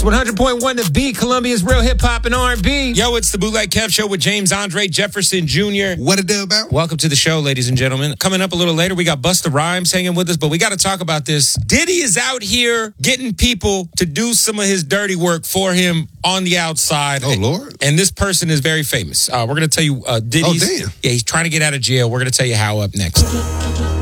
100.1 The Beat, Columbia's real hip-hop and R&B. Yo, it's the Bootleg Kev Show with James Andre Jefferson Jr. What it do about? Welcome to the show, ladies and gentlemen. Coming up a little later, we got Busta Rhymes hanging with us, but we got to talk about this. Diddy is out here getting people to do some of his dirty work for him on the outside. Oh, Lord. And this person is very famous. We're going to tell you Diddy's... Oh, damn. Yeah, he's trying to get out of jail. We're going to tell you how up next.